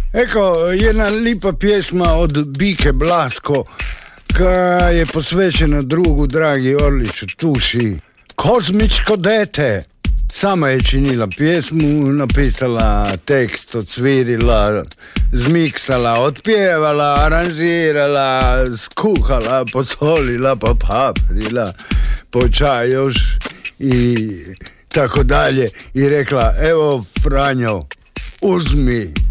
Eko, jedna lipa pjesma od Bike Blasko, koja je posvećena drugu Dragi Orliću Tuši. Kozmičko dete. Sama je činila pjesmu, napisala tekst, odsvirila, zmiksala, otpjevala, aranžirala, skuhala, posolila, popaprila, po čaj još i tako dalje. I rekla, evo Franjo, uzmi